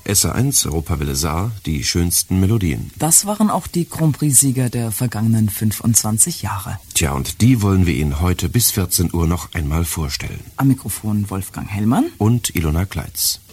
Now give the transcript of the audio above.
SR1 Europawelle Saar, die schönsten Melodien. Das waren auch die Grand Prix-Sieger der vergangenen 25 Jahre. Tja, und die wollen wir Ihnen heute bis 14 Uhr noch einmal vorstellen. Am Mikrofon Wolfgang Hellmann und Ilona Kleitz.